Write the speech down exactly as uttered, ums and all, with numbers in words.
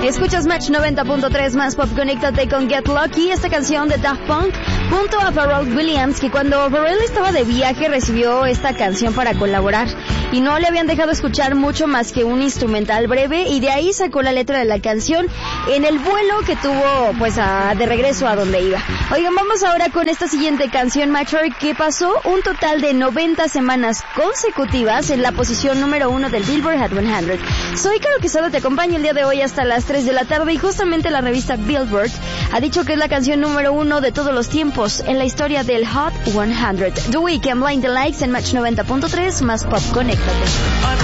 Escuchas Match noventa punto tres más Pop. Conéctate con Get Lucky, esta canción de Daft Punk junto a Pharrell Williams, que cuando Pharrell estaba de viaje recibió esta canción para colaborar y no le habían dejado escuchar mucho más que un instrumental breve, y de ahí sacó la letra de la canción en el vuelo que tuvo pues a, de regreso a donde iba. Oigan, vamos ahora con esta siguiente canción, Mature, que pasó un total de noventa semanas consecutivas en la posición número uno del Billboard Hot cien. Soy Caro Quesada, te acompaño el día de hoy hasta las tres de la tarde, y justamente la revista Billboard ha dicho que es la canción número uno de todos los tiempos en la historia del Hot cien. The Weeknd, Blind the Lights en Match noventa punto tres más Pop. Conéctate.